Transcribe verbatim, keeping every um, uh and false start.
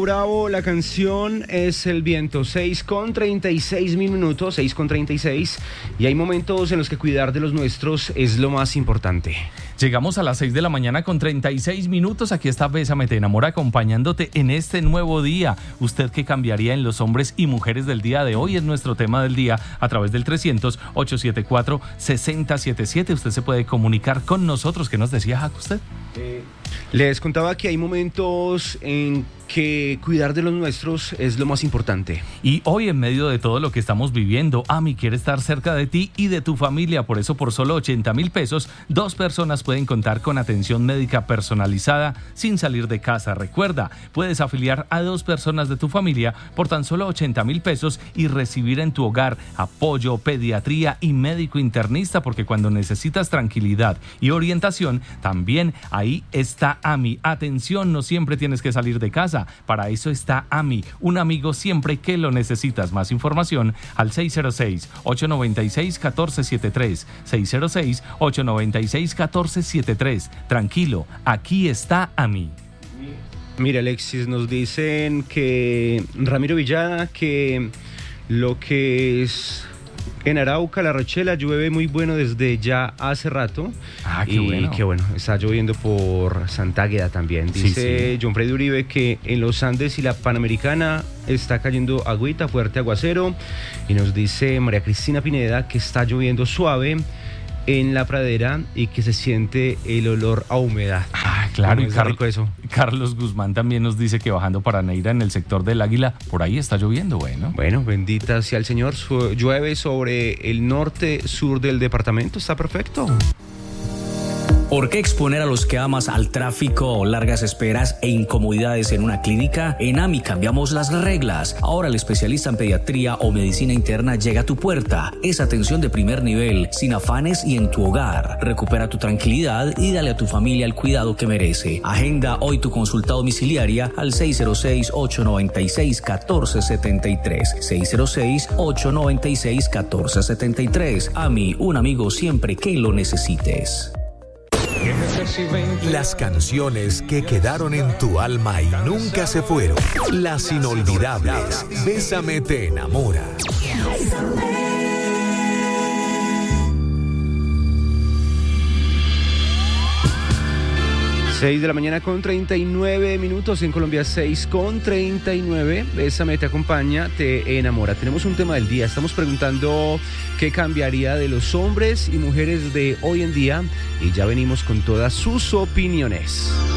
Bravo, la canción es El Viento, seis con treinta y seis minutos, seis con treinta y seis, y hay momentos en los que cuidar de los nuestros es lo más importante. Llegamos a las seis de la mañana con treinta y seis minutos. Aquí está Bésame Te Enamora acompañándote en este nuevo día. ¿Usted qué cambiaría en los hombres y mujeres del día de hoy? Es nuestro tema del día a través del trescientos, ochocientos setenta y cuatro, sesenta setenta y siete. Usted se puede comunicar con nosotros. ¿Qué nos decía, Jaco, usted? Eh, les contaba que hay momentos en que cuidar de los nuestros es lo más importante. Y hoy, en medio de todo lo que estamos viviendo, AMI quiere estar cerca de ti y de tu familia. Por eso, por solo ochenta mil pesos, dos personas pueden contar con atención médica personalizada sin salir de casa. Recuerda, puedes afiliar a dos personas de tu familia por tan solo ochenta mil pesos y recibir en tu hogar apoyo, pediatría y médico internista, porque cuando necesitas tranquilidad y orientación, también ahí está AMI. Atención, no siempre tienes que salir de casa. Para eso está AMI, un amigo siempre que lo necesitas. Más información al seis cero seis, ocho nueve seis, uno cuatro siete tres, seis cero seis, ocho nueve seis, uno cuatro siete tres. Tranquilo, aquí está AMI. Mira, Alexis, nos dicen que Ramiro Villada, que lo que es en Arauca, La Rochela, llueve muy bueno desde ya hace rato. Ah, qué y bueno. que bueno, está lloviendo por Santa Águeda también. Dice sí, sí. John Freddy Uribe que en los Andes y la Panamericana está cayendo agüita, fuerte aguacero. Y nos dice María Cristina Pineda que está lloviendo suave en la pradera y que se siente el olor a humedad. Ah, claro, y Car- rico eso. Carlos Guzmán también nos dice que bajando para Neira en el sector del Águila, por ahí está lloviendo, bueno. Bueno, bendita sea el Señor, Su- llueve sobre el norte, sur del departamento, está perfecto. ¿Por qué exponer a los que amas al tráfico o largas esperas e incomodidades en una clínica? En AMI cambiamos las reglas. Ahora el especialista en pediatría o medicina interna llega a tu puerta. Es atención de primer nivel, sin afanes y en tu hogar. Recupera tu tranquilidad y dale a tu familia el cuidado que merece. Agenda hoy tu consulta domiciliaria al seis cero seis, ocho nueve seis, uno cuatro siete tres. seis cero seis, ocho nueve seis, uno cuatro siete tres. AMI, un amigo siempre que lo necesites. Las canciones que quedaron en tu alma y nunca se fueron. Las inolvidables. Bésame Te Enamora. seis de la mañana con treinta y nueve minutos, en Colombia seis con treinta y nueve. Bésame te acompaña, te enamora. Tenemos un tema del día, estamos preguntando qué cambiaría de los hombres y mujeres de hoy en día y ya venimos con todas sus opiniones.